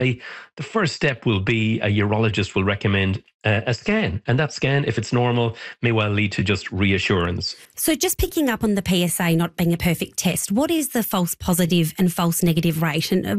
the first step will be a urologist will recommend a scan. And that scan, if it's normal, may well lead to just reassurance. So just picking up on the PSA not being a perfect test, what is the false positive and false negative rate? And